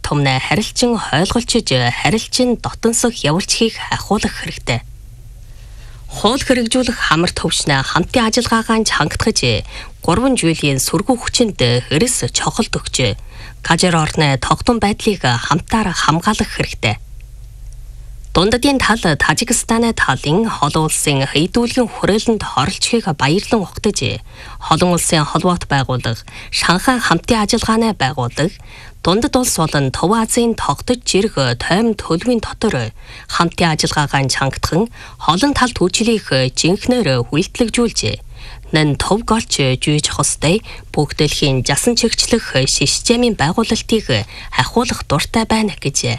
томноо харилцан хойлголчиж харилцан дотонсох явуулчгийг ахиулах хэрэгтэй. Хууль хэрэгжүүлэх хамар төвшнө хамтын ажиллагаагаа чангатгаж 3 жилийн сүргүү хүчинд хэрэс чохолт өгч гажир орны тогтун байдлыг хамтаар хамгаалах хэрэгтэй. Дундадын тал Тажикстаны талын холон улсын хэдүүлгэн хүрээлэнд оролцохыг баярлан ухтаж, холон улсын холбоот байгууллага, Шанхай хамтын ажиллагааны байгууллага, Дундад улс болон Төв Азийн тогтож жирг тойм төлөвийн дотор хамтын ажиллагаагаа чангатхан, холон талд үйлчлэх жинхнээр хүлдлэгжүүлж, нэн төв голч жүйж хостой бүх дэлхийн жасан чигчлэх системийн байгуулалтыг ахиулах дуртай байна гэж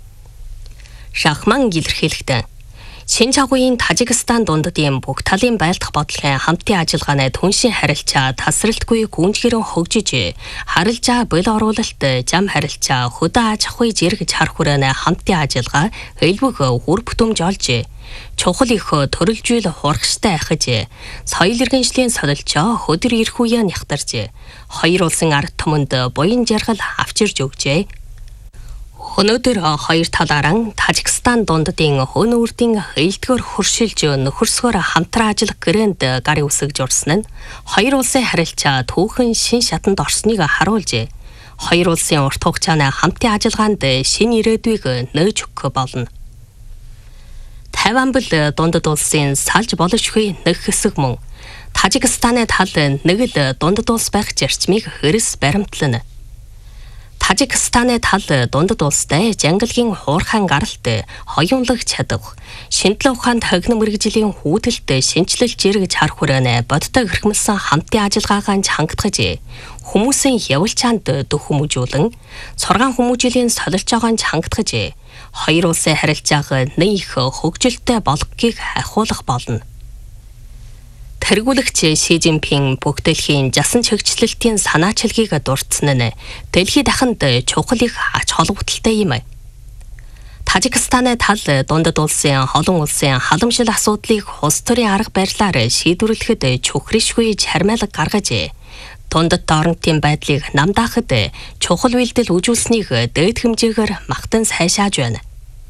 Шахман илэрхийлэхдээ Шинэ чагуугийн Тажикстан дундадын бүх талын байлдах бодлогын хамтын ажиллагааны түншийн харилцаа тасралтгүй гүнжгэрэн хөгжиж, харилцаа бэл оруулалт, зам харилцаа, хөдөө аж ахуй зэрэг чар хүрээний хамтын ажиллагаа элбэг үр бүтэмж олж, чухал их төрөлжүүл хурагштай ахиж, соёл иргэншлийн солилцоо хөдөр ирэх үеэ нягтарж, хоёр улсын ард түмэнд буян жаргал авчирж өгжээ. Өнөөдөр хоёр талаараа Тажикстан дундадын хөн үрдийн ээлдгөр хуршилж нөхөрсгөөр хамтран ажиллах гэрээнд гарын үсэг журсан нь хоёр улсын харилцаа түүхэн шин шатанд орсныг харуулж, хоёр улсын урт хугацааны хамтын ажиллагаанд шинэ ирээдүйг нээж өгөх болно. Тайван бол дундад улсын салж боломжгүй нэг хэсэг мөн Тажикстаны тал нэг л дундад улс байх зарчмыг хэрэс баримтлана. Тажикстаны тал дундад улстай жангалгийн хуурхайн гаралт, хоёулах чадах, шинжилгээ ухаанд хогин мэргэжлийн хүүдэлт шинжилэл зэрэг чар хүрээний бодтой хэрхмэлсэн хамтын ажиллагаагаа чангатгаж, хүмүүсийн явуулчаанд дөх хүмүүжүүлэн, сургаан хүмүүжлийн солилцоогоо чангатгаж, хоёр улсын харилцааг нэг их хөгжилтэй болгохыг ахиулах болно. Тэргүүлэгч Ши Жинпин бүх дэлхийн жасан чигчлэлтийн санаачилгийг дурдсан нь дэлхийд дахинд чухал их ач холбогдолтой юм. Тажикстаны тал дундад улсын холон улсын халамжил асуудлыг улс төрийн арга барилаар шийдвэрлэхэд чухришгүй чармайлаг гаргаж, дундад орнотын байдлыг намдаахад чухал үйлдэл үзүүлснийг дээд хэмжээгээр магтан сайшааж байна.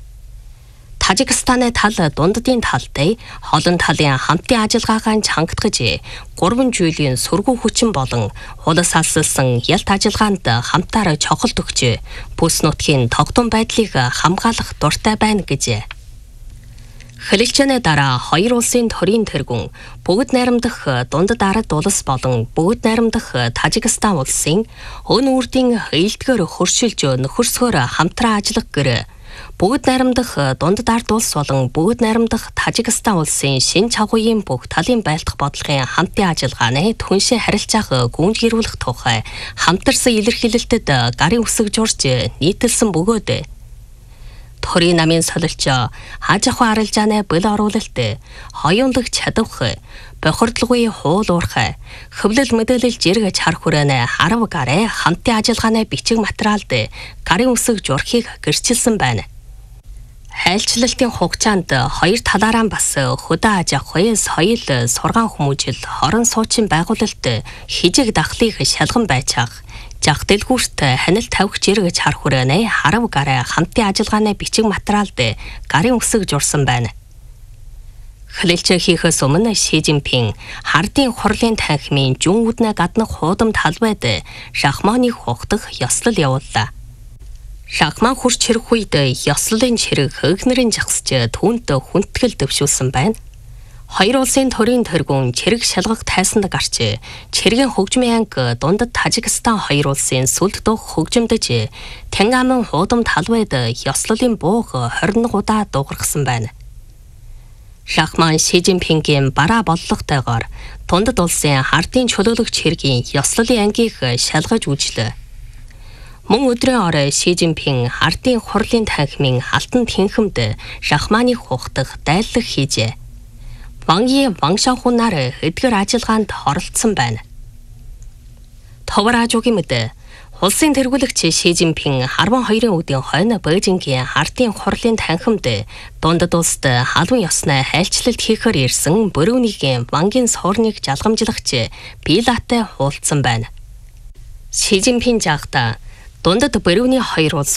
Тажикстаны тал дундадын талтай холон талын хамтын ажиллагаагаа чангатгаж, 3 жилийн сүргүү хүчин болон улс алсалсан ялт ажиллагаанд хамтаар чухалт өгч, бүс нутгийн тогтун байдлыг хамгаалах дуртай байна гэж. Хэлэлцээний дараа хоёр улсын төрийн тэргүүн бүгд найрамдах дундад ард улс болон бүгд найрамдах Тажикстан улсын өн үрдийн ээлдгэр хуршилж нөхөрсгөөр хамтран ажиллах гэр бүгд найрамдах дундад ард улс болон бүгд найрамдах Тажикстан улсын шинэ чагуугийн бүх талын байлдах бодлогын хамтын ажиллагааны түншийн харилцааг гүнжгэрүүлэх тухай хамтарсан илэрхийлэлтэд гарын үсэг журж нийтэлсэн бөгөөд төрийн намын солилцоо аж ахуй арилжааны бэл оруулалт, хоёулах чадвах, бохирдлогын хуул уурхай, хөвлөл мэдээлэл зэрэг чар хүрээний 10 гарын хамтын ажиллагааны бичиг материалд гарын үсэг журхийг гэрчилсэн байна. Айлчлалтын хугацаанд хоёр талаараа бас хөдөө аж ахуй, соёл, сургаан хүмүүжил, хорон суучин байгуулалт хижиг дахлыг шалган байцаах, жах дэлгүүрт ханил тавих зэрэг чар хүрээний 10 гарын хамтын ажиллагааны бичиг материалд гарын үсэг журсан байна. Хэлэлцээ хийхээс өмнө Ши Жинпин хардын хурлын танхимын жүн үднэ гаднах хуудам талбайд шахманыг хухдах ёслол явууллаа. Шахман хурц хэрэг үед ёслолын чирэг хөгнөрийн жагсч түүнд хүндэтгэл дэвшүүлсэн байна. Хоёр улсын төрийн тэргүүн чирэг шалгах тайсанд гарч, чиргийн хөгжмийн анги дундад Тажикстан хоёр улсын сүлд дух хөгжимдөж, Тэнгамын хуудам талбайд ёслолын бууг 21 удаа дуургасан байна. Шахман Ши Жинпингийн бараа боллоготойгоор дундад улсын хардын чөлөөлөгч хэргийн ёслолын ангийг шалгаж үжлээ. Мөн өдрийн орой Ши Жинпин хардын хурлын танхимын алтан тэнхимд шахманыг хухдах дайлах хийжээ. Вангийн ваншанхунаар эдгээр ажиллагаанд оролцсон байна. Товар ажуугийн мэд улсын тэргүүлэгч Ши Жинпин 12-ын үдийн хойно Бээжингийн хардын хурлын танхимд дундад улсад халуун ёсны хайлчлалт хийхээр ирсэн Брюнейгийн вангийн суурныг жалгамжлагч Пилатай хуулцсан байна. Ши Жинпин жаахта дундад Брюней хоёр улс